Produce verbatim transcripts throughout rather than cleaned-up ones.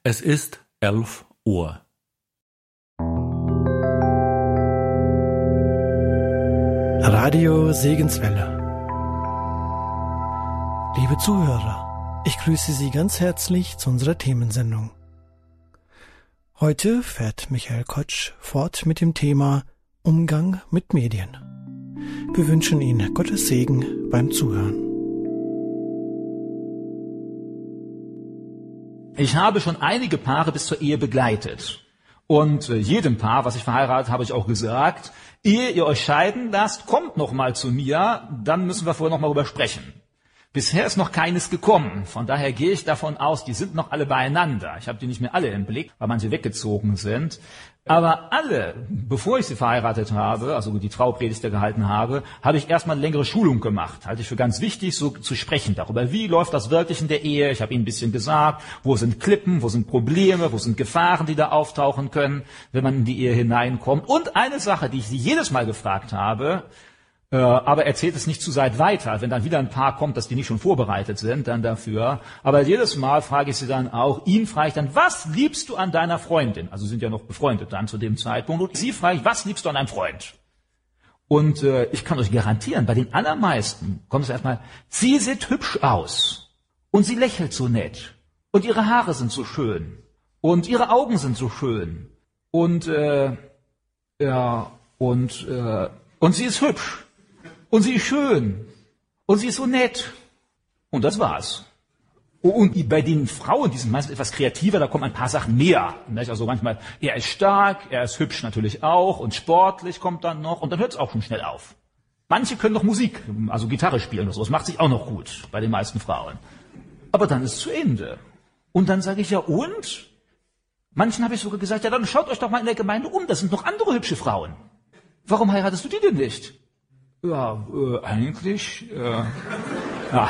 Es ist elf Uhr. Radio Segenswelle. Liebe Zuhörer, ich grüße Sie ganz herzlich zu unserer Themensendung. Heute fährt Michael Kotsch fort mit dem Thema Umgang mit Medien. Wir wünschen Ihnen Gottes Segen beim Zuhören. Ich habe schon einige Paare bis zur Ehe begleitet. Und äh, jedem Paar, was ich verheiratet, habe ich auch gesagt, ehe ihr euch scheiden lasst, kommt noch mal zu mir, dann müssen wir vorher noch mal drüber sprechen. Bisher ist noch keines gekommen, von daher gehe ich davon aus, die sind noch alle beieinander. Ich habe die nicht mehr alle im Blick, weil manche weggezogen sind. Aber alle, bevor ich sie verheiratet habe, also die Traupredigt gehalten habe, habe ich erstmal eine längere Schulung gemacht. Halte ich für ganz wichtig, so zu sprechen darüber, wie läuft das wirklich in der Ehe. Ich habe ihnen ein bisschen gesagt, wo sind Klippen, wo sind Probleme, wo sind Gefahren, die da auftauchen können, wenn man in die Ehe hineinkommt. Und eine Sache, die ich sie jedes Mal gefragt habe, Äh, aber erzählt es nicht zu weit weiter, wenn dann wieder ein Paar kommt, dass die nicht schon vorbereitet sind, dann dafür. Aber jedes Mal frage ich sie dann auch, ihn frage ich dann, was liebst du an deiner Freundin? Also sind ja noch befreundet dann zu dem Zeitpunkt. Und sie frage ich, was liebst du an deinem Freund? Und äh, ich kann euch garantieren, bei den allermeisten kommt es erstmal, sie sieht hübsch aus und sie lächelt so nett und ihre Haare sind so schön und ihre Augen sind so schön und äh, ja und äh, und sie ist hübsch. Und sie ist schön. Und sie ist so nett. Und das war's. Und bei den Frauen, die sind meistens etwas kreativer, da kommen ein paar Sachen mehr. Also manchmal, er ist stark, er ist hübsch natürlich auch und sportlich kommt dann noch. Und dann hört es auch schon schnell auf. Manche können noch Musik, also Gitarre spielen oder so. Das macht sich auch noch gut bei den meisten Frauen. Aber dann ist es zu Ende. Und dann sage ich, ja und? Manchen habe ich sogar gesagt, ja dann schaut euch doch mal in der Gemeinde um, das sind noch andere hübsche Frauen. Warum heiratest du die denn nicht? Ja, äh, eigentlich, äh, ja,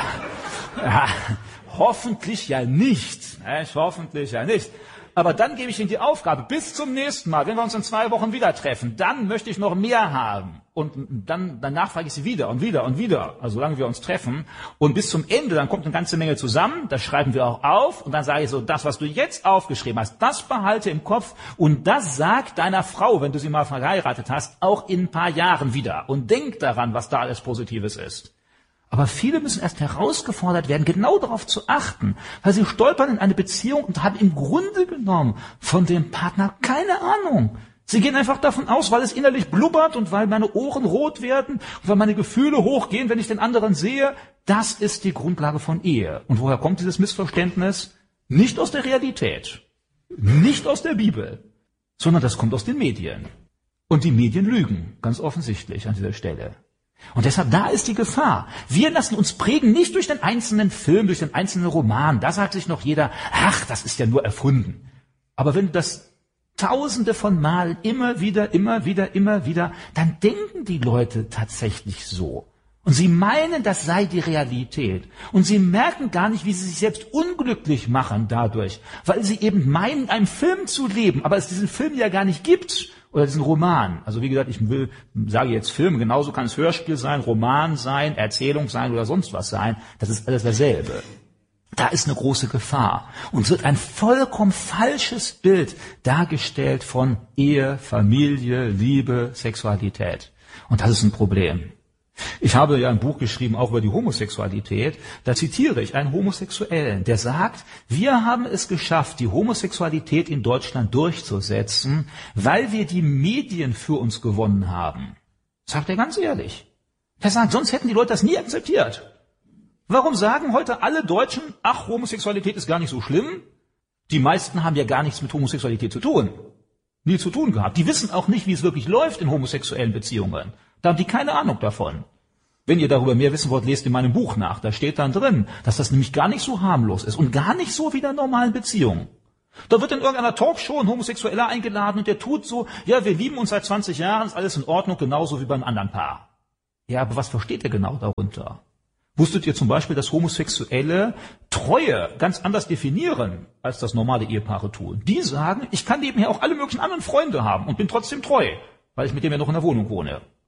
ja, hoffentlich ja nicht, ne? Hoffentlich ja nicht. Aber dann gebe ich Ihnen die Aufgabe, bis zum nächsten Mal, wenn wir uns in zwei Wochen wieder treffen, dann möchte ich noch mehr haben. Und dann, danach frage ich Sie wieder und wieder und wieder, also solange wir uns treffen. Und bis zum Ende, dann kommt eine ganze Menge zusammen, das schreiben wir auch auf. Und dann sage ich so, das, was du jetzt aufgeschrieben hast, das behalte im Kopf. Und das sag deiner Frau, wenn du sie mal verheiratet hast, auch in ein paar Jahren wieder. Und denk daran, was da alles Positives ist. Aber viele müssen erst herausgefordert werden, genau darauf zu achten, weil sie stolpern in eine Beziehung und haben im Grunde genommen von dem Partner keine Ahnung. Sie gehen einfach davon aus, weil es innerlich blubbert und weil meine Ohren rot werden und weil meine Gefühle hochgehen, wenn ich den anderen sehe. Das ist die Grundlage von Ehe. Und woher kommt dieses Missverständnis? Nicht aus der Realität, nicht aus der Bibel, sondern das kommt aus den Medien. Und die Medien lügen, ganz offensichtlich an dieser Stelle. Und deshalb, da ist die Gefahr. Wir lassen uns prägen nicht durch den einzelnen Film, durch den einzelnen Roman. Da sagt sich noch jeder, ach, das ist ja nur erfunden. Aber wenn du das Tausende von Malen immer wieder, immer wieder, immer wieder, dann denken die Leute tatsächlich so. Und sie meinen, das sei die Realität. Und sie merken gar nicht, wie sie sich selbst unglücklich machen dadurch, weil sie eben meinen, einem Film zu leben, aber es diesen Film ja gar nicht gibt. Oder diesen Roman. Also wie gesagt, ich will, sage jetzt Film, genauso kann es Hörspiel sein, Roman sein, Erzählung sein oder sonst was sein. Das ist alles dasselbe. Da ist eine große Gefahr. Und es wird ein vollkommen falsches Bild dargestellt von Ehe, Familie, Liebe, Sexualität. Und das ist ein Problem. Ich habe ja ein Buch geschrieben, auch über die Homosexualität. Da zitiere ich einen Homosexuellen, der sagt, wir haben es geschafft, die Homosexualität in Deutschland durchzusetzen, weil wir die Medien für uns gewonnen haben. Sagt er ganz ehrlich. Er sagt, sonst hätten die Leute das nie akzeptiert. Warum sagen heute alle Deutschen, ach, Homosexualität ist gar nicht so schlimm? Die meisten haben ja gar nichts mit Homosexualität zu tun. Nie zu tun gehabt. Die wissen auch nicht, wie es wirklich läuft in homosexuellen Beziehungen. Da haben die keine Ahnung davon. Wenn ihr darüber mehr wissen wollt, lest in meinem Buch nach. Da steht dann drin, dass das nämlich gar nicht so harmlos ist und gar nicht so wie in einer normalen Beziehung. Da wird in irgendeiner Talkshow ein Homosexueller eingeladen und der tut so, ja, wir lieben uns seit zwanzig Jahren, ist alles in Ordnung, genauso wie beim anderen Paar. Ja, aber was versteht ihr genau darunter? Wusstet ihr zum Beispiel, dass Homosexuelle Treue ganz anders definieren, als das normale Ehepaare tun? Die sagen, ich kann nebenher auch alle möglichen anderen Freunde haben und bin trotzdem treu, weil ich mit dem ja noch in der Wohnung wohne.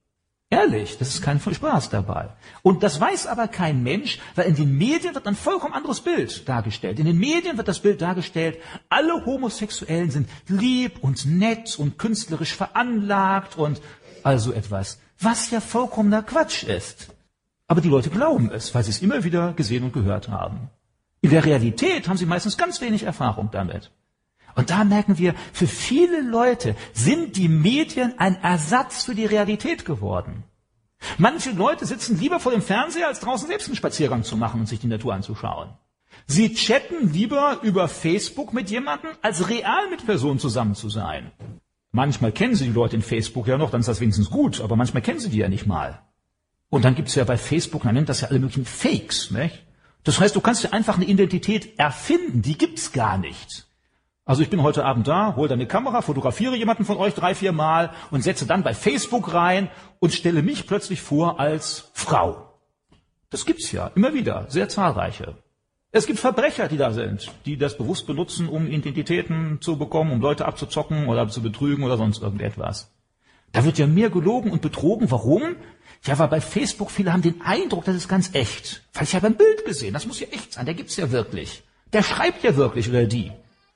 Ehrlich, das ist kein Spaß dabei. Und das weiß aber kein Mensch, weil in den Medien wird ein vollkommen anderes Bild dargestellt. In den Medien wird das Bild dargestellt, alle Homosexuellen sind lieb und nett und künstlerisch veranlagt und also etwas, was ja vollkommener Quatsch ist. Aber die Leute glauben es, weil sie es immer wieder gesehen und gehört haben. In der Realität haben sie meistens ganz wenig Erfahrung damit. Und da merken wir, für viele Leute sind die Medien ein Ersatz für die Realität geworden. Manche Leute sitzen lieber vor dem Fernseher, als draußen selbst einen Spaziergang zu machen und sich die Natur anzuschauen. Sie chatten lieber über Facebook mit jemandem, als real mit Personen zusammen zu sein. Manchmal kennen sie die Leute in Facebook ja noch, dann ist das wenigstens gut, aber manchmal kennen sie die ja nicht mal. Und dann gibt es ja bei Facebook, man nennt das ja alle möglichen Fakes, nicht? Das heißt, du kannst ja einfach eine Identität erfinden, die gibt's gar nicht. Also ich bin heute Abend da, hole eine Kamera, fotografiere jemanden von euch drei, vier Mal und setze dann bei Facebook rein und stelle mich plötzlich vor als Frau. Das gibt's ja, immer wieder, sehr zahlreiche. Es gibt Verbrecher, die da sind, die das bewusst benutzen, um Identitäten zu bekommen, um Leute abzuzocken oder zu betrügen oder sonst irgendetwas. Da wird ja mehr gelogen und betrogen. Warum? Ja, weil bei Facebook viele haben den Eindruck, das ist ganz echt. Weil ich habe ein Bild gesehen, das muss ja echt sein, der gibt's ja wirklich. Der schreibt ja wirklich oder die.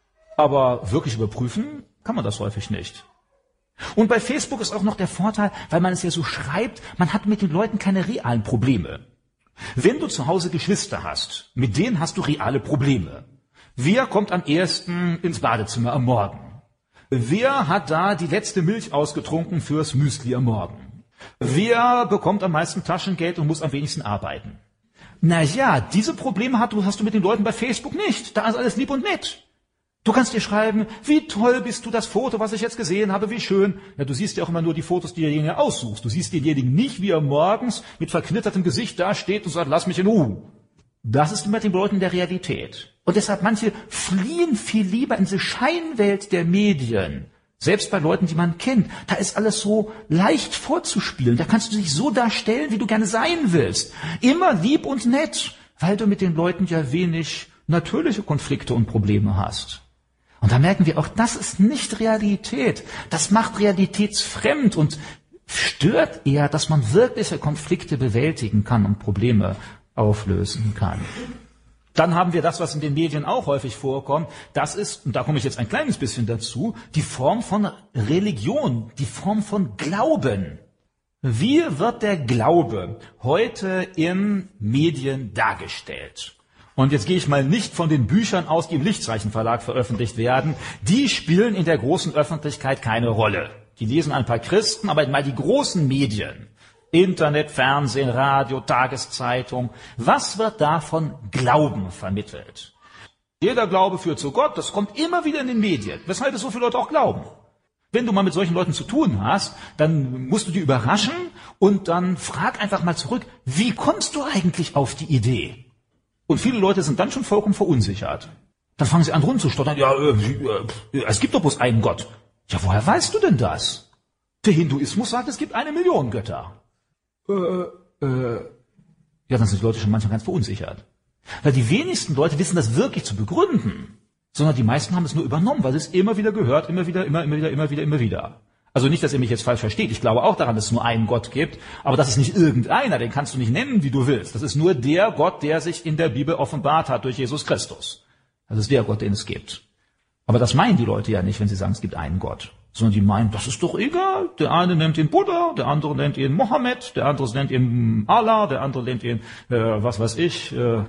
Aber wirklich überprüfen kann man das häufig nicht. Und bei Facebook ist auch noch der Vorteil, weil man es ja so schreibt, man hat mit den Leuten keine realen Probleme. Wenn du zu Hause Geschwister hast, mit denen hast du reale Probleme. Wer kommt am ersten ins Badezimmer am Morgen? Wer hat da die letzte Milch ausgetrunken fürs Müsli am Morgen? Wer bekommt am meisten Taschengeld und muss am wenigsten arbeiten? Na ja, diese Probleme hast du mit den Leuten bei Facebook nicht. Da ist alles lieb und nett. Du kannst dir schreiben, wie toll bist du, das Foto, was ich jetzt gesehen habe, wie schön. Ja, du siehst ja auch immer nur die Fotos, die derjenige aussuchst. Du siehst denjenigen nicht, wie er morgens mit verknittertem Gesicht da steht und sagt, lass mich in Ruhe. Das ist mit den Leuten der Realität. Und deshalb manche fliehen viel lieber in diese Scheinwelt der Medien. Selbst bei Leuten, die man kennt. Da ist alles so leicht vorzuspielen. Da kannst du dich so darstellen, wie du gerne sein willst. Immer lieb und nett, weil du mit den Leuten ja wenig natürliche Konflikte und Probleme hast. Und da merken wir auch, das ist nicht Realität. Das macht realitätsfremd und stört eher, dass man wirkliche Konflikte bewältigen kann und Probleme auflösen kann. Dann haben wir das, was in den Medien auch häufig vorkommt. Das ist, und da komme ich jetzt ein kleines bisschen dazu, die Form von Religion, die Form von Glauben. Wie wird der Glaube heute in Medien dargestellt? Und jetzt gehe ich mal nicht von den Büchern aus, die im Lichtzeichen Verlag veröffentlicht werden. Die spielen in der großen Öffentlichkeit keine Rolle. Die lesen ein paar Christen, aber mal die großen Medien, Internet, Fernsehen, Radio, Tageszeitung, was wird da von Glauben vermittelt? Jeder Glaube führt zu Gott, das kommt immer wieder in den Medien, weshalb es so viele Leute auch glauben. Wenn du mal mit solchen Leuten zu tun hast, dann musst du die überraschen und dann frag einfach mal zurück, wie kommst du eigentlich auf die Idee? Und viele Leute sind dann schon vollkommen verunsichert. Dann fangen sie an rumzustottern. Ja, äh, äh, es gibt doch bloß einen Gott. Ja, woher weißt du denn das? Der Hinduismus sagt, es gibt eine Million Götter. Äh, äh. Ja, dann sind die Leute schon manchmal ganz verunsichert. Weil die wenigsten Leute wissen das wirklich zu begründen. Sondern die meisten haben es nur übernommen, weil sie es immer wieder gehört, immer wieder, immer, immer wieder, immer wieder, immer wieder. Also nicht, dass ihr mich jetzt falsch versteht. Ich glaube auch daran, dass es nur einen Gott gibt. Aber das ist nicht irgendeiner, den kannst du nicht nennen, wie du willst. Das ist nur der Gott, der sich in der Bibel offenbart hat durch Jesus Christus. Das ist der Gott, den es gibt. Aber das meinen die Leute ja nicht, wenn sie sagen, es gibt einen Gott. Sondern die meinen, das ist doch egal. Der eine nennt ihn Buddha, der andere nennt ihn Mohammed, der andere nennt ihn Allah, der andere nennt ihn, äh, was weiß ich, äh,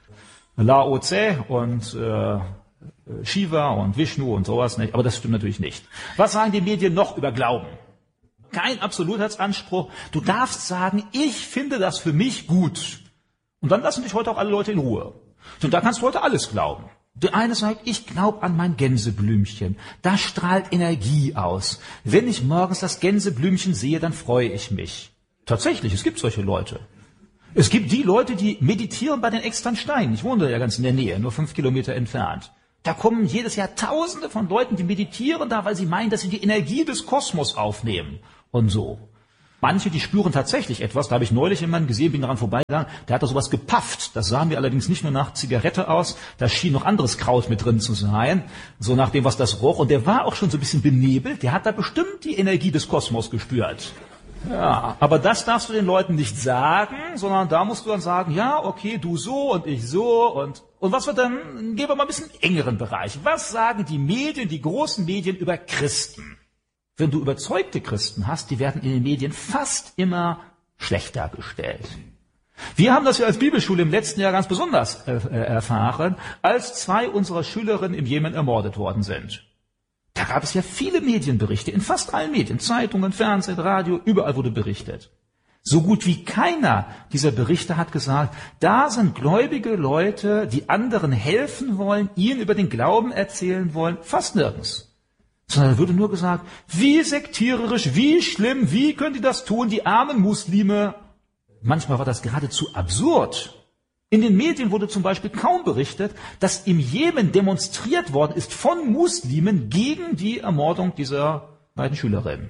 Lao Tse und äh, Shiva und Vishnu und sowas nicht, aber das stimmt natürlich nicht. Was sagen die Medien noch über Glauben? Kein Absolutheitsanspruch. Du darfst sagen, ich finde das für mich gut. Und dann lassen dich heute auch alle Leute in Ruhe. Und da kannst du heute alles glauben. Der eine sagt, ich glaube an mein Gänseblümchen. Das strahlt Energie aus. Wenn ich morgens das Gänseblümchen sehe, dann freue ich mich. Tatsächlich, es gibt solche Leute. Es gibt die Leute, die meditieren bei den Externsteinen. Ich wohne da ja ganz in der Nähe, nur fünf Kilometer entfernt. Da kommen jedes Jahr Tausende von Leuten, die meditieren da, weil sie meinen, dass sie die Energie des Kosmos aufnehmen und so. Manche, die spüren tatsächlich etwas. Da habe ich neulich jemanden gesehen, bin daran vorbeigegangen, der hat da sowas gepafft. Das sah mir allerdings nicht nur nach Zigarette aus, da schien noch anderes Kraut mit drin zu sein, so nach dem, was das roch. Und der war auch schon so ein bisschen benebelt, der hat da bestimmt die Energie des Kosmos gespürt. Ja, aber das darfst du den Leuten nicht sagen, sondern da musst du dann sagen, ja, okay, du so und ich so und und was wird dann, gehen wir mal ein bisschen engeren Bereich. Was sagen die Medien, die großen Medien über Christen? Wenn du überzeugte Christen hast, die werden in den Medien fast immer schlecht dargestellt. Wir haben das ja als Bibelschule im letzten Jahr ganz besonders äh, erfahren, als zwei unserer Schülerinnen im Jemen ermordet worden sind. Da gab es ja viele Medienberichte, in fast allen Medien, Zeitungen, Fernsehen, Radio, überall wurde berichtet. So gut wie keiner dieser Berichte hat gesagt, da sind gläubige Leute, die anderen helfen wollen, ihnen über den Glauben erzählen wollen, fast nirgends. Sondern da wurde nur gesagt, wie sektiererisch, wie schlimm, wie können die das tun, die armen Muslime. Manchmal war das geradezu absurd. In den Medien wurde zum Beispiel kaum berichtet, dass im Jemen demonstriert worden ist von Muslimen gegen die Ermordung dieser beiden Schülerinnen.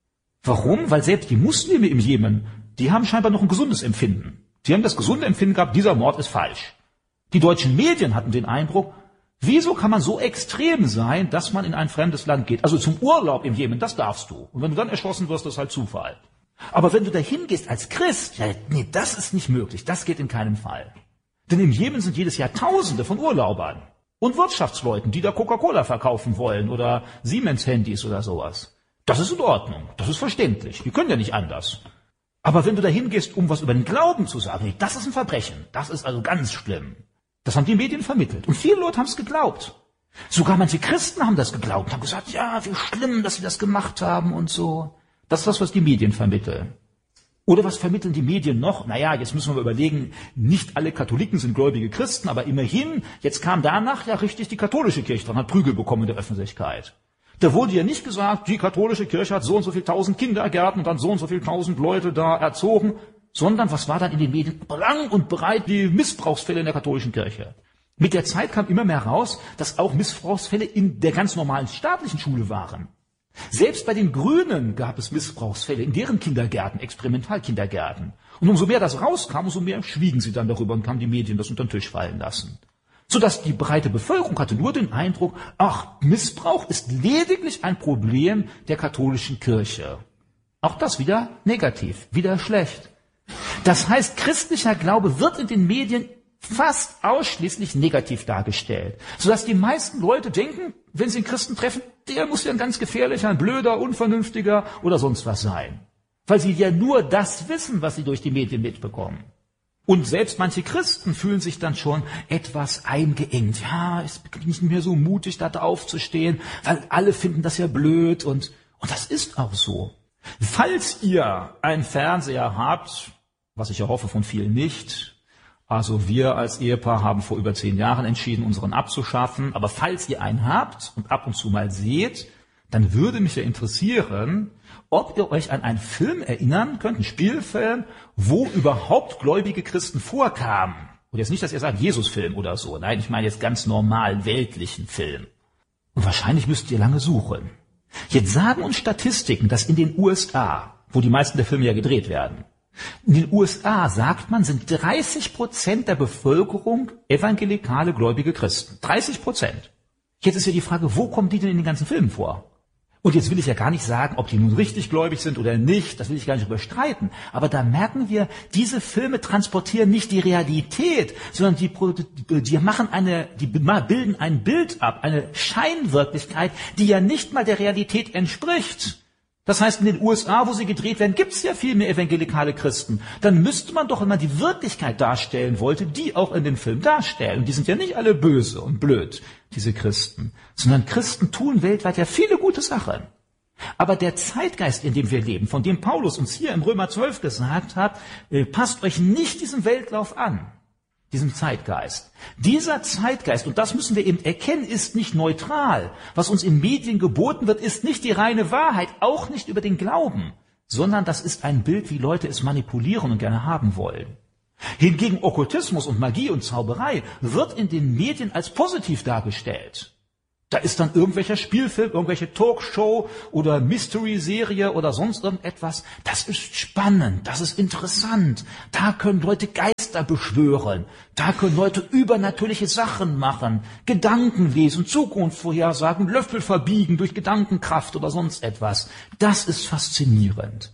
Warum? Weil selbst die Muslime im Jemen, die haben scheinbar noch ein gesundes Empfinden. Die haben das gesunde Empfinden gehabt, dieser Mord ist falsch. Die deutschen Medien hatten den Eindruck, wieso kann man so extrem sein, dass man in ein fremdes Land geht? Also zum Urlaub im Jemen, das darfst du. Und wenn du dann erschossen wirst, das ist halt Zufall. Aber wenn du dahin gehst als Christ, ja, nee, das ist nicht möglich, das geht in keinem Fall. Denn im Jemen sind jedes Jahr Tausende von Urlaubern und Wirtschaftsleuten, die da Coca-Cola verkaufen wollen oder Siemens-Handys oder sowas. Das ist in Ordnung, das ist verständlich, die können ja nicht anders. Aber wenn du dahin gehst, um was über den Glauben zu sagen, nee, das ist ein Verbrechen, das ist also ganz schlimm. Das haben die Medien vermittelt und viele Leute haben es geglaubt. Sogar manche Christen haben das geglaubt, haben gesagt, ja, wie schlimm, dass sie das gemacht haben und so. Das ist das, was die Medien vermitteln. Oder was vermitteln die Medien noch? Naja, jetzt müssen wir mal überlegen, nicht alle Katholiken sind gläubige Christen, aber immerhin, jetzt kam danach ja richtig die katholische Kirche dran, hat Prügel bekommen in der Öffentlichkeit. Da wurde ja nicht gesagt, die katholische Kirche hat so und so viel tausend Kindergärten und dann so und so viel tausend Leute da erzogen, sondern was war dann in den Medien? Lang und breit die Missbrauchsfälle in der katholischen Kirche. Mit der Zeit kam immer mehr raus, dass auch Missbrauchsfälle in der ganz normalen staatlichen Schule waren. Selbst bei den Grünen gab es Missbrauchsfälle in deren Kindergärten, Experimentalkindergärten. Und umso mehr das rauskam, umso mehr schwiegen sie dann darüber und haben die Medien das unter den Tisch fallen lassen. Sodass die breite Bevölkerung hatte nur den Eindruck, ach, Missbrauch ist lediglich ein Problem der katholischen Kirche. Auch das wieder negativ, wieder schlecht. Das heißt, christlicher Glaube wird in den Medien fast ausschließlich negativ dargestellt, sodass die meisten Leute denken, wenn sie einen Christen treffen, der muss ja ein ganz gefährlicher, ein blöder, unvernünftiger oder sonst was sein. Weil sie ja nur das wissen, was sie durch die Medien mitbekommen. Und selbst manche Christen fühlen sich dann schon etwas eingeengt. Ja, ich bin nicht mehr so mutig, da drauf zu stehen, weil alle finden das ja blöd und, und das ist auch so. Falls ihr einen Fernseher habt, was ich ja hoffe von vielen nicht, also wir als Ehepaar haben vor über zehn Jahren entschieden, unseren abzuschaffen. Aber falls ihr einen habt und ab und zu mal seht, dann würde mich ja interessieren, ob ihr euch an einen Film erinnern könnt, einen Spielfilm, wo überhaupt gläubige Christen vorkamen. Und jetzt nicht, dass ihr sagt, Jesus-Film oder so. Nein, ich meine jetzt ganz normalen, weltlichen Film. Und wahrscheinlich müsst ihr lange suchen. Jetzt sagen uns Statistiken, dass in den U S A, wo die meisten der Filme ja gedreht werden, in den U S A, sagt man, sind dreißig Prozent der Bevölkerung evangelikale gläubige Christen. dreißig Prozent. Jetzt ist ja die Frage, wo kommen die denn in den ganzen Filmen vor? Und jetzt will ich ja gar nicht sagen, ob die nun richtig gläubig sind oder nicht, das will ich gar nicht überstreiten. Aber da merken wir, diese Filme transportieren nicht die Realität, sondern die, die machen eine, die bilden ein Bild ab, eine Scheinwirklichkeit, die ja nicht mal der Realität entspricht. Das heißt, in den U S A, wo sie gedreht werden, gibt es ja viel mehr evangelikale Christen. Dann müsste man doch, wenn man die Wirklichkeit darstellen wollte, die auch in den Film darstellen. Und die sind ja nicht alle böse und blöd, diese Christen. Sondern Christen tun weltweit ja viele gute Sachen. Aber der Zeitgeist, in dem wir leben, von dem Paulus uns hier im Römer zwölf gesagt hat, passt euch nicht diesem Weltlauf an. Diesem Zeitgeist. Dieser Zeitgeist, und das müssen wir eben erkennen, ist nicht neutral. Was uns in Medien geboten wird, ist nicht die reine Wahrheit, auch nicht über den Glauben, sondern das ist ein Bild, wie Leute es manipulieren und gerne haben wollen. Hingegen Okkultismus und Magie und Zauberei wird in den Medien als positiv dargestellt. Da ist dann irgendwelcher Spielfilm, irgendwelche Talkshow oder Mystery-Serie oder sonst irgendetwas. Das ist spannend, das ist interessant. Da können Leute Geister beschwören. Da können Leute übernatürliche Sachen machen. Gedanken lesen, Zukunft vorhersagen, Löffel verbiegen durch Gedankenkraft oder sonst etwas. Das ist faszinierend.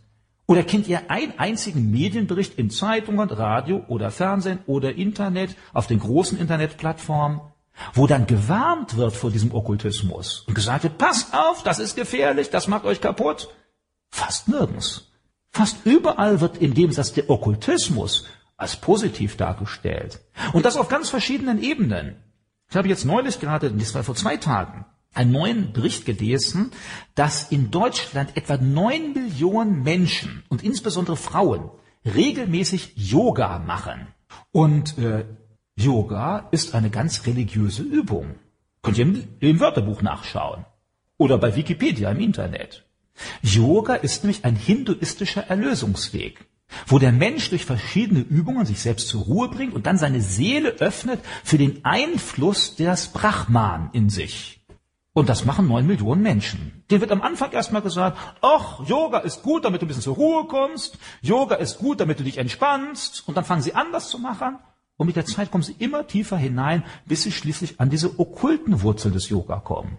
Oder kennt ihr einen einzigen Medienbericht in Zeitungen, Radio oder Fernsehen oder Internet, auf den großen Internetplattformen, wo dann gewarnt wird vor diesem Okkultismus und gesagt wird, passt auf, das ist gefährlich, das macht euch kaputt? Fast nirgends. Fast überall wird in dem Satz der Okkultismus als positiv dargestellt. Und das auf ganz verschiedenen Ebenen. Ich habe jetzt neulich gerade, das war vor zwei Tagen, einen neuen Bericht gelesen, dass in Deutschland etwa neun Millionen Menschen und insbesondere Frauen regelmäßig Yoga machen. Und äh, Yoga ist eine ganz religiöse Übung. Könnt ihr im, im Wörterbuch nachschauen. Oder bei Wikipedia im Internet. Yoga ist nämlich ein hinduistischer Erlösungsweg, wo der Mensch durch verschiedene Übungen sich selbst zur Ruhe bringt und dann seine Seele öffnet für den Einfluss des Brahman in sich. Und das machen neun Millionen Menschen. Denen wird am Anfang erstmal gesagt, ach, Yoga ist gut, damit du ein bisschen zur Ruhe kommst. Yoga ist gut, damit du dich entspannst. Und dann fangen sie an, das zu machen. Und mit der Zeit kommen sie immer tiefer hinein, bis sie schließlich an diese okkulten Wurzeln des Yoga kommen.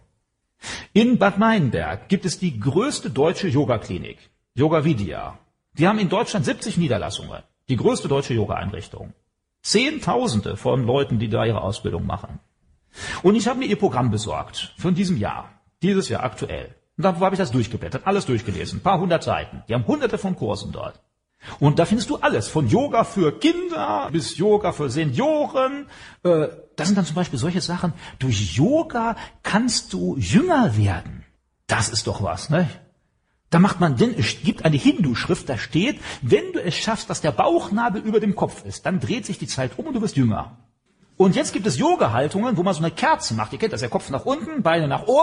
In Bad Meinberg gibt es die größte deutsche Yoga-Klinik, Yoga Vidya. Die haben in Deutschland siebzig Niederlassungen, die größte deutsche Yoga-Einrichtung. Zehntausende von Leuten, die da ihre Ausbildung machen. Und ich habe mir ihr Programm besorgt von diesem Jahr, dieses Jahr aktuell. Und da habe ich das durchgeblättert, alles durchgelesen, ein paar hundert Seiten. Die haben hunderte von Kursen dort. Und da findest du alles, von Yoga für Kinder bis Yoga für Senioren. Äh, das sind dann zum Beispiel solche Sachen, durch Yoga kannst du jünger werden. Das ist doch was, ne? Da macht man, denn es gibt eine Hindu-Schrift, da steht, wenn du es schaffst, dass der Bauchnabel über dem Kopf ist, dann dreht sich die Zeit um und du wirst jünger. Und jetzt gibt es Yoga-Haltungen, wo man so eine Kerze macht. Ihr kennt das, der Kopf nach unten, Beine nach oben.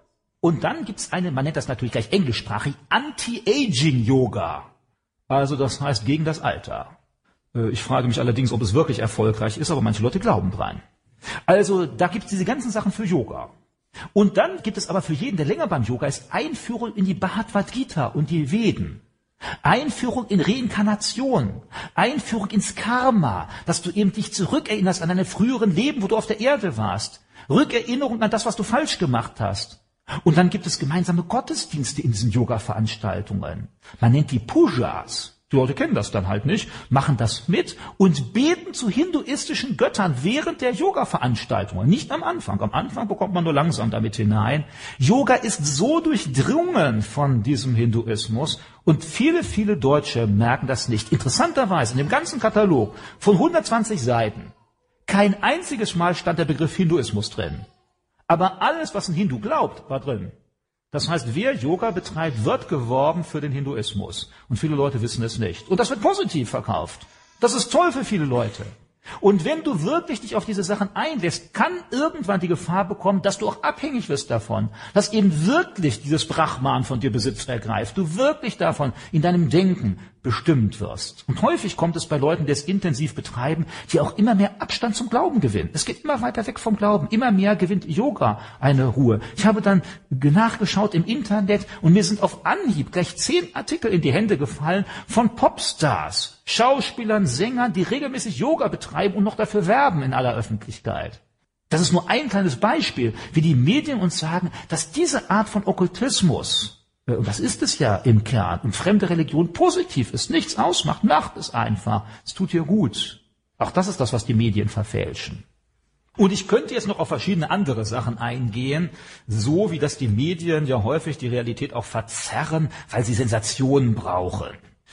Und dann gibt es eine, man nennt das natürlich gleich englischsprachig, Anti-Aging-Yoga. Also das heißt gegen das Alter. Ich frage mich allerdings, ob es wirklich erfolgreich ist, aber manche Leute glauben dran. Also da gibt es diese ganzen Sachen für Yoga. Und dann gibt es aber für jeden, der länger beim Yoga ist, Einführung in die Bhagavad Gita und die Veden. Einführung in Reinkarnation, Einführung ins Karma, dass du eben dich zurückerinnerst an deine früheren Leben, wo du auf der Erde warst. Rückerinnerung an das, was du falsch gemacht hast. Und dann gibt es gemeinsame Gottesdienste in diesen Yoga-Veranstaltungen. Man nennt die Pujas. Die Leute kennen das dann halt nicht, machen das mit und beten zu hinduistischen Göttern während der Yoga-Veranstaltungen. Nicht am Anfang. Am Anfang bekommt man nur langsam damit hinein. Yoga ist so durchdrungen von diesem Hinduismus und viele, viele Deutsche merken das nicht. Interessanterweise in dem ganzen Katalog von hundertzwanzig Seiten kein einziges Mal stand der Begriff Hinduismus drin. Aber alles, was ein Hindu glaubt, war drin. Das heißt, wer Yoga betreibt, wird geworben für den Hinduismus. Und viele Leute wissen es nicht. Und das wird positiv verkauft. Das ist toll für viele Leute. Und wenn du wirklich dich auf diese Sachen einlässt, kann irgendwann die Gefahr bekommen, dass du auch abhängig wirst davon. Dass eben wirklich dieses Brahman von dir Besitz ergreift. Du wirklich davon in deinem Denken bestimmt wirst. Und häufig kommt es bei Leuten, die es intensiv betreiben, die auch immer mehr Abstand zum Glauben gewinnen. Es geht immer weiter weg vom Glauben. Immer mehr gewinnt Yoga eine Ruhe. Ich habe dann nachgeschaut im Internet und mir sind auf Anhieb gleich zehn Artikel in die Hände gefallen von Popstars, Schauspielern, Sängern, die regelmäßig Yoga betreiben und noch dafür werben in aller Öffentlichkeit. Das ist nur ein kleines Beispiel, wie die Medien uns sagen, dass diese Art von Okkultismus, und das ist es ja im Kern, und fremde Religion positiv ist, nichts ausmacht, macht es einfach, es tut ihr gut. Auch das ist das, was die Medien verfälschen. Und ich könnte jetzt noch auf verschiedene andere Sachen eingehen, so wie das die Medien ja häufig die Realität auch verzerren, weil sie Sensationen brauchen.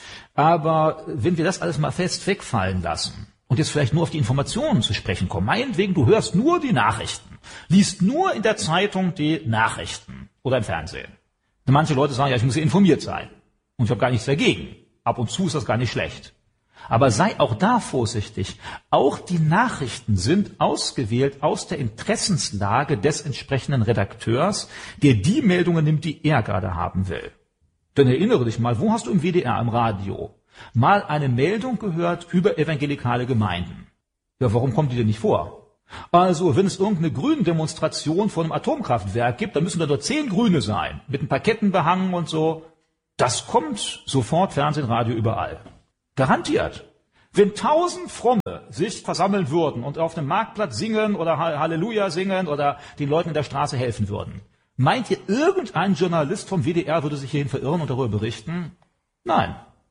Aber wenn wir das alles mal fest wegfallen lassen und jetzt vielleicht nur auf die Informationen zu sprechen kommen, meinetwegen, du hörst nur die Nachrichten, liest nur in der Zeitung die Nachrichten oder im Fernsehen. Manche Leute sagen, ja, ich muss ja informiert sein. Und ich habe gar nichts dagegen. Ab und zu ist das gar nicht schlecht. Aber sei auch da vorsichtig. Auch die Nachrichten sind ausgewählt aus der Interessenslage des entsprechenden Redakteurs, der die Meldungen nimmt, die er gerade haben will. Denn erinnere dich mal, wo hast du im W D R, im Radio, mal eine Meldung gehört über evangelikale Gemeinden? Ja, warum kommt die denn nicht vor? Also, wenn es irgendeine Gründemonstration vor einem Atomkraftwerk gibt, dann müssen da nur zehn Grüne sein, mit ein paar Ketten behangen und so. Das kommt sofort, Fernsehen, Radio, überall. Garantiert. Wenn tausend Fromme sich versammeln würden und auf dem Marktplatz singen oder Halleluja singen oder den Leuten in der Straße helfen würden, meint ihr, irgendein Journalist vom W D R würde sich hierhin verirren und darüber berichten? Nein.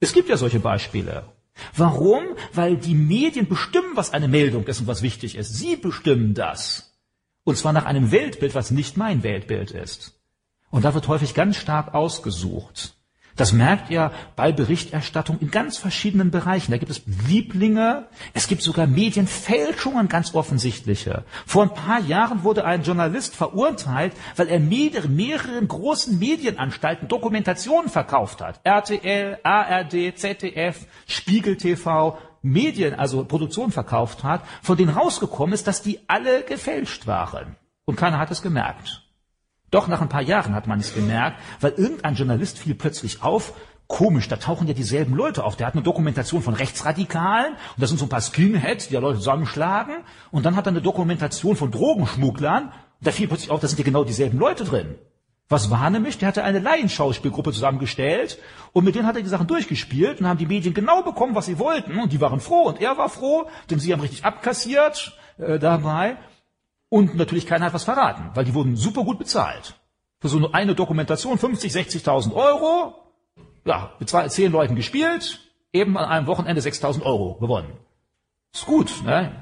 Es gibt ja solche Beispiele. Warum? Weil die Medien bestimmen, was eine Meldung ist und was wichtig ist. Sie bestimmen das. Und zwar nach einem Weltbild, was nicht mein Weltbild ist. Und da wird häufig ganz stark ausgesucht. Das merkt ihr bei Berichterstattung in ganz verschiedenen Bereichen. Da gibt es Lieblinge, es gibt sogar Medienfälschungen, ganz offensichtliche. Vor ein paar Jahren wurde ein Journalist verurteilt, weil er mehreren, mehreren großen Medienanstalten Dokumentationen verkauft hat. R T L, A R D, Z D F, Spiegel T V, Medien, also Produktionen verkauft hat, von denen rausgekommen ist, dass die alle gefälscht waren. Und keiner hat es gemerkt. Doch nach ein paar Jahren hat man es gemerkt, weil irgendein Journalist fiel plötzlich auf, komisch, da tauchen ja dieselben Leute auf. Der hat eine Dokumentation von Rechtsradikalen, und das sind so ein paar Skinheads, die ja Leute zusammenschlagen, und dann hat er eine Dokumentation von Drogenschmugglern, und da fiel plötzlich auf, da sind ja genau dieselben Leute drin. Was war nämlich? Der hatte eine Laienschauspielgruppe zusammengestellt, und mit denen hat er die Sachen durchgespielt, und haben die Medien genau bekommen, was sie wollten, und die waren froh, und er war froh, denn sie haben richtig abkassiert äh, dabei. Und natürlich keiner hat was verraten, weil die wurden super gut bezahlt. Für so eine Dokumentation fünfzig, sechzigtausend Euro, ja, mit zwei, zehn Leuten gespielt, eben an einem Wochenende sechstausend Euro gewonnen. Ist gut, ne?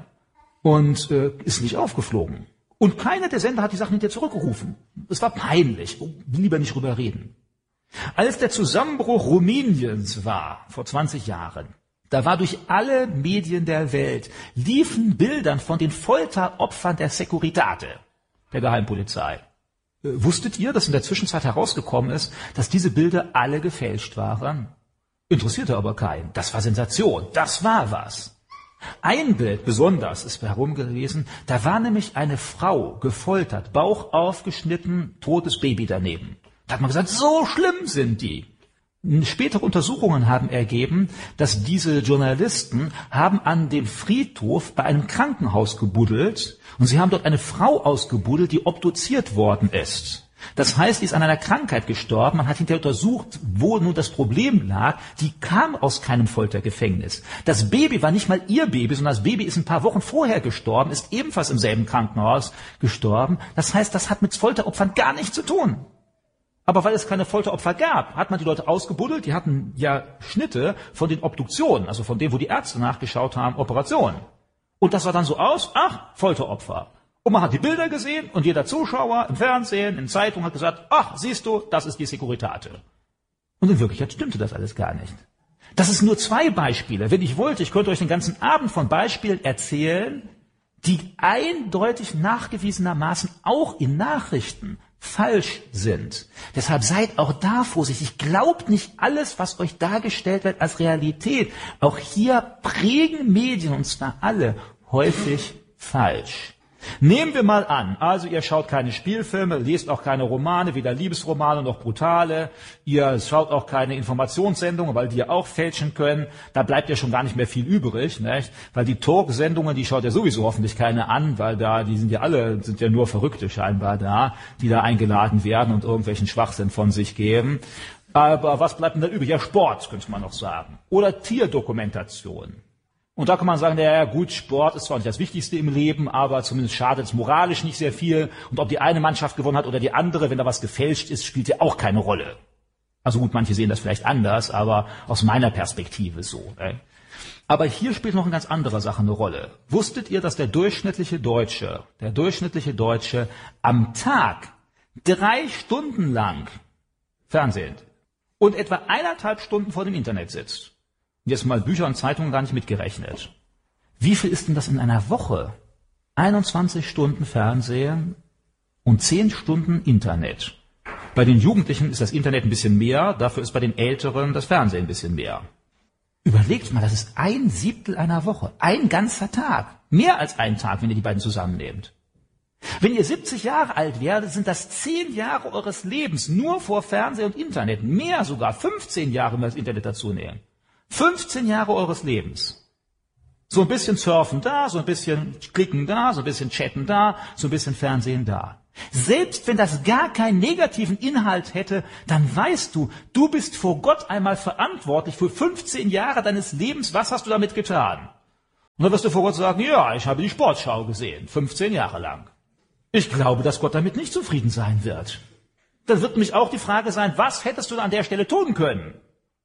Und äh, ist nicht aufgeflogen. Und keiner der Sender hat die Sachen hinterher zurückgerufen. Es war peinlich, lieber nicht drüber reden. Als der Zusammenbruch Rumäniens war, vor zwanzig Jahren, da war durch alle Medien der Welt, liefen Bildern von den Folteropfern der Securitate, der Geheimpolizei. Äh, wusstet ihr, dass in der Zwischenzeit herausgekommen ist, dass diese Bilder alle gefälscht waren? Interessierte aber keinen. Das war Sensation. Das war was. Ein Bild besonders ist herum gewesen. Da war nämlich eine Frau gefoltert, Bauch aufgeschnitten, totes Baby daneben. Da hat man gesagt, so schlimm sind die. Spätere Untersuchungen haben ergeben, dass diese Journalisten haben an dem Friedhof bei einem Krankenhaus gebuddelt, und sie haben dort eine Frau ausgebuddelt, die obduziert worden ist. Das heißt, sie ist an einer Krankheit gestorben. Man hat hinterher untersucht, wo nun das Problem lag. Die kam aus keinem Foltergefängnis. Das Baby war nicht mal ihr Baby, sondern das Baby ist ein paar Wochen vorher gestorben, ist ebenfalls im selben Krankenhaus gestorben. Das heißt, das hat mit Folteropfern gar nichts zu tun. Aber weil es keine Folteropfer gab, hat man die Leute ausgebuddelt. Die hatten ja Schnitte von den Obduktionen, also von dem, wo die Ärzte nachgeschaut haben, Operationen. Und das sah dann so aus, ach, Folteropfer. Und man hat die Bilder gesehen, und jeder Zuschauer im Fernsehen, in Zeitungen hat gesagt, ach, siehst du, das ist die Securitate. Und in Wirklichkeit stimmte das alles gar nicht. Das ist nur zwei Beispiele. Wenn ich wollte, ich könnte euch den ganzen Abend von Beispielen erzählen, die eindeutig nachgewiesenermaßen auch in Nachrichten falsch sind. Deshalb seid auch da vorsichtig. Glaubt nicht alles, was euch dargestellt wird, als Realität. Auch hier prägen Medien, und zwar alle, häufig falsch. Nehmen wir mal an, also ihr schaut keine Spielfilme, lest auch keine Romane, weder Liebesromane noch brutale, ihr schaut auch keine Informationssendungen, weil die ja auch fälschen können, da bleibt ja schon gar nicht mehr viel übrig, nicht? Weil die Talk-Sendungen, die schaut ja sowieso hoffentlich keine an, weil da, die sind ja alle, sind ja nur Verrückte scheinbar da, die da eingeladen werden und irgendwelchen Schwachsinn von sich geben. Aber was bleibt denn da übrig? Ja, Sport, könnte man noch sagen. Oder Tierdokumentation. Und da kann man sagen, ja gut, Sport ist zwar nicht das Wichtigste im Leben, aber zumindest schadet es moralisch nicht sehr viel. Und ob die eine Mannschaft gewonnen hat oder die andere, wenn da was gefälscht ist, spielt ja auch keine Rolle. Also gut, manche sehen das vielleicht anders, aber aus meiner Perspektive so. Ne? Aber hier spielt noch eine ganz andere Sache eine Rolle. Wusstet ihr, dass der durchschnittliche Deutsche, der durchschnittliche Deutsche am Tag drei Stunden lang Fernsehen und etwa eineinhalb Stunden vor dem Internet sitzt? Jetzt mal Bücher und Zeitungen gar nicht mitgerechnet. Wie viel ist denn das in einer Woche? einundzwanzig Stunden Fernsehen und zehn Stunden Internet. Bei den Jugendlichen ist das Internet ein bisschen mehr, dafür ist bei den Älteren das Fernsehen ein bisschen mehr. Überlegt mal, das ist ein Siebtel einer Woche, ein ganzer Tag. Mehr als ein Tag, wenn ihr die beiden zusammennehmt. Wenn ihr siebzig Jahre alt werdet, sind das zehn Jahre eures Lebens nur vor Fernsehen und Internet. Mehr sogar, fünfzehn Jahre, wenn wir das Internet dazu nehmen. fünfzehn Jahre eures Lebens. So ein bisschen surfen da, so ein bisschen klicken da, so ein bisschen chatten da, so ein bisschen Fernsehen da. Selbst wenn das gar keinen negativen Inhalt hätte, dann weißt du, du bist vor Gott einmal verantwortlich für fünfzehn Jahre deines Lebens. Was hast du damit getan? Und dann wirst du vor Gott sagen, ja, ich habe die Sportschau gesehen, fünfzehn Jahre lang. Ich glaube, dass Gott damit nicht zufrieden sein wird. Dann wird nämlich auch die Frage sein, was hättest du an der Stelle tun können?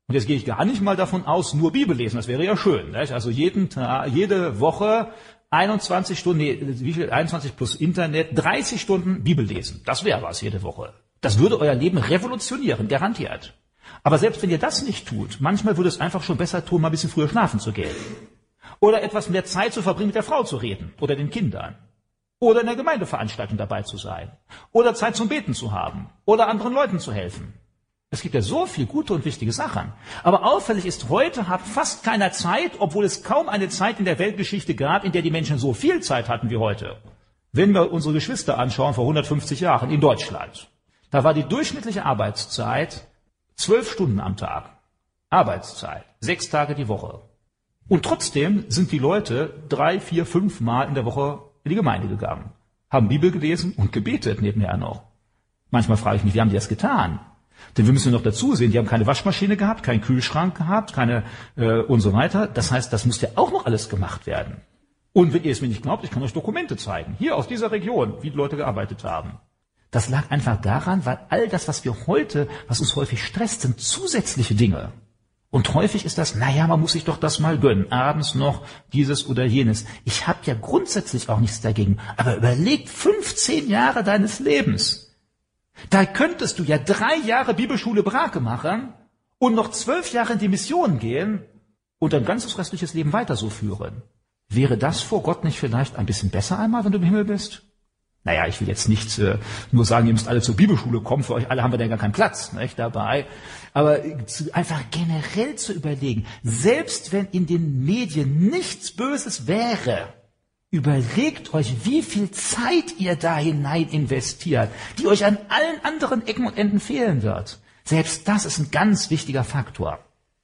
Und jetzt gehe ich gar nicht mal davon aus, nur Bibel lesen, das wäre ja schön. Nicht? Also jeden Tag, jede Woche einundzwanzig Stunden, nee, wie viel? einundzwanzig plus Internet, dreißig Stunden Bibel lesen. Das wäre was jede Woche. Das würde euer Leben revolutionieren, garantiert. Aber selbst wenn ihr das nicht tut, manchmal würde es einfach schon besser tun, mal ein bisschen früher schlafen zu gehen. Oder etwas mehr Zeit zu verbringen, mit der Frau zu reden oder den Kindern. Oder in der Gemeindeveranstaltung dabei zu sein. Oder Zeit zum Beten zu haben. Oder anderen Leuten zu helfen. Es gibt ja so viel gute und wichtige Sachen. Aber auffällig ist, heute hat fast keiner Zeit, obwohl es kaum eine Zeit in der Weltgeschichte gab, in der die Menschen so viel Zeit hatten wie heute. Wenn wir unsere Geschwister anschauen, vor hundertfünfzig Jahren in Deutschland, da war die durchschnittliche Arbeitszeit zwölf Stunden am Tag. Arbeitszeit. Sechs Tage die Woche. Und trotzdem sind die Leute drei, vier, fünf Mal in der Woche in die Gemeinde gegangen, haben Bibel gelesen und gebetet nebenher noch. Manchmal frage ich mich, wie haben die das getan? Denn wir müssen noch dazu sehen, die haben keine Waschmaschine gehabt, keinen Kühlschrank gehabt, keine äh, und so weiter. Das heißt, das muss ja auch noch alles gemacht werden. Und wenn ihr es mir nicht glaubt, ich kann euch Dokumente zeigen, hier aus dieser Region, wie die Leute gearbeitet haben. Das lag einfach daran, weil all das, was wir heute, was uns häufig stresst, sind zusätzliche Dinge. Und häufig ist das, naja, man muss sich doch das mal gönnen, abends noch dieses oder jenes. Ich habe ja grundsätzlich auch nichts dagegen, aber überleg fünfzehn Jahre deines Lebens. Da könntest du ja drei Jahre Bibelschule Brake machen und noch zwölf Jahre in die Mission gehen und dein ganzes restliches Leben weiter so führen. Wäre das vor Gott nicht vielleicht ein bisschen besser einmal, wenn du im Himmel bist? Naja, ich will jetzt nicht äh, nur sagen, ihr müsst alle zur Bibelschule kommen, für euch alle haben wir da gar keinen Platz nicht, dabei. Aber äh, zu, einfach generell zu überlegen, selbst wenn in den Medien nichts Böses wäre, überlegt euch, wie viel Zeit ihr da hinein investiert, die euch an allen anderen Ecken und Enden fehlen wird. Selbst das ist ein ganz wichtiger Faktor.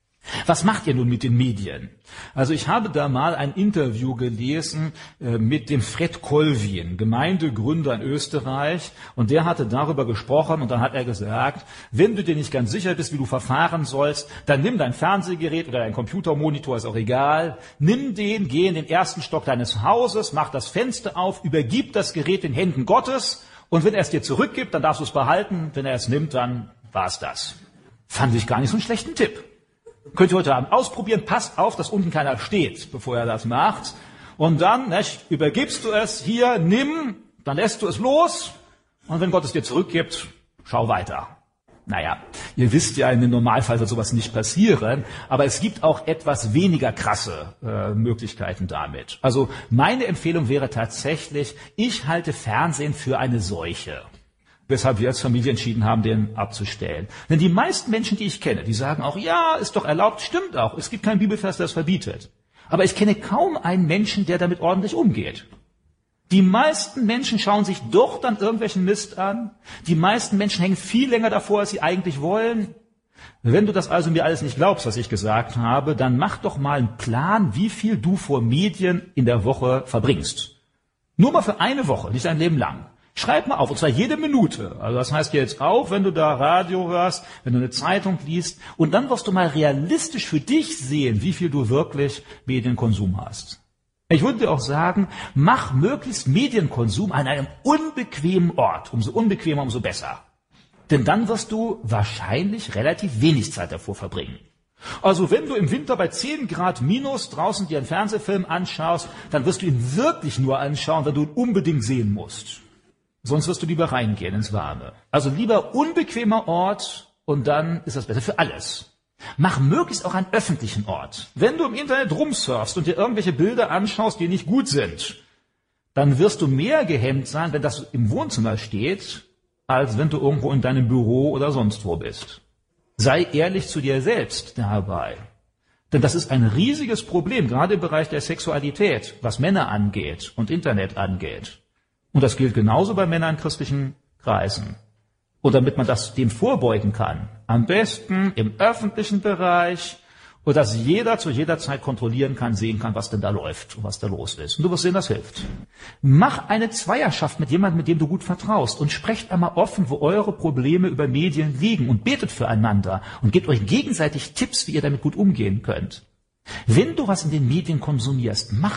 Was macht ihr nun mit den Medien? Also ich habe da mal ein Interview gelesen äh, mit dem Fred Kolvin, Gemeindegründer in Österreich, und der hatte darüber gesprochen und dann hat er gesagt, wenn du dir nicht ganz sicher bist, wie du verfahren sollst, dann nimm dein Fernsehgerät oder dein Computermonitor, ist auch egal, nimm den, geh in den ersten Stock deines Hauses, mach das Fenster auf, übergib das Gerät in Händen Gottes und wenn er es dir zurückgibt, dann darfst du es behalten, wenn er es nimmt, dann war's das. Fand ich gar nicht so einen schlechten Tipp. Könnt ihr heute Abend ausprobieren, passt auf, dass unten keiner steht, bevor er das macht. Und dann nicht, übergibst du es, hier, nimm, dann lässt du es los. Und wenn Gott es dir zurückgibt, schau weiter. Naja, ihr wisst ja, in dem Normalfall wird sowas nicht passieren, aber es gibt auch etwas weniger krasse äh, Möglichkeiten damit. Also meine Empfehlung wäre tatsächlich, ich halte Fernsehen für eine Seuche. Weshalb wir als Familie entschieden haben, den abzustellen. Denn die meisten Menschen, die ich kenne, die sagen auch, ja, ist doch erlaubt, stimmt auch, es gibt keinen Bibelvers, der es verbietet. Aber ich kenne kaum einen Menschen, der damit ordentlich umgeht. Die meisten Menschen schauen sich doch dann irgendwelchen Mist an. Die meisten Menschen hängen viel länger davor, als sie eigentlich wollen. Wenn du das also mir alles nicht glaubst, was ich gesagt habe, dann mach doch mal einen Plan, wie viel du vor Medien in der Woche verbringst. Nur mal für eine Woche, nicht ein Leben lang. Schreib mal auf, und zwar jede Minute. Also das heißt jetzt auch, wenn du da Radio hörst, wenn du eine Zeitung liest, und dann wirst du mal realistisch für dich sehen, wie viel du wirklich Medienkonsum hast. Ich würde dir auch sagen, mach möglichst Medienkonsum an einem unbequemen Ort. Umso unbequemer, umso besser. Denn dann wirst du wahrscheinlich relativ wenig Zeit davor verbringen. Also wenn du im Winter bei zehn Grad minus draußen dir einen Fernsehfilm anschaust, dann wirst du ihn wirklich nur anschauen, wenn du ihn unbedingt sehen musst. Sonst wirst du lieber reingehen ins Warme. Also lieber unbequemer Ort und dann ist das besser für alles. Mach möglichst auch einen öffentlichen Ort. Wenn du im Internet rumsurfst und dir irgendwelche Bilder anschaust, die nicht gut sind, dann wirst du mehr gehemmt sein, wenn das im Wohnzimmer steht, als wenn du irgendwo in deinem Büro oder sonst wo bist. Sei ehrlich zu dir selbst dabei. Denn das ist ein riesiges Problem, gerade im Bereich der Sexualität, was Männer angeht und Internet angeht. Und das gilt genauso bei Männern in christlichen Kreisen. Und damit man das dem vorbeugen kann, am besten im öffentlichen Bereich, und dass jeder zu jeder Zeit kontrollieren kann, sehen kann, was denn da läuft und was da los ist. Und du wirst sehen, das hilft. Mach eine Zweierschaft mit jemandem, mit dem du gut vertraust, und sprecht einmal offen, wo eure Probleme über Medien liegen, und betet füreinander und gebt euch gegenseitig Tipps, wie ihr damit gut umgehen könnt. Wenn du was in den Medien konsumierst, mach